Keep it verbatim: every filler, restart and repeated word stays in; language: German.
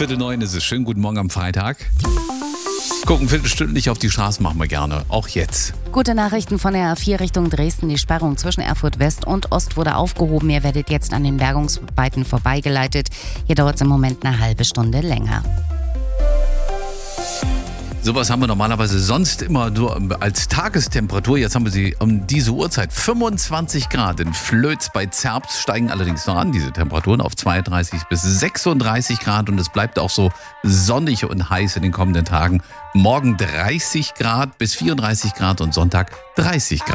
Viertel neun ist es. Schönen guten Morgen am Freitag. Gucken viertelstündlich auf die Straßen machen wir gerne, auch jetzt. Gute Nachrichten von der A vier Richtung Dresden. Die Sperrung zwischen Erfurt West und Ost wurde aufgehoben. Ihr werdet jetzt an den Bergungsarbeiten vorbeigeleitet. Hier dauert es im Moment eine halbe Stunde länger. Sowas haben wir normalerweise sonst immer nur als Tagestemperatur. Jetzt haben wir sie um diese Uhrzeit. fünfundzwanzig Grad in Flöz bei Zerbst steigen allerdings noch an, diese Temperaturen, auf zweiunddreißig bis sechsunddreißig Grad. Und es bleibt auch so sonnig und heiß in den kommenden Tagen. Morgen dreißig Grad bis vierunddreißig Grad und Sonntag dreißig Grad.